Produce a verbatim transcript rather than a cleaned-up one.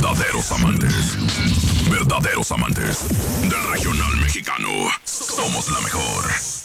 verdaderos amantes, verdaderos amantes del regional mexicano. Somos la mejor.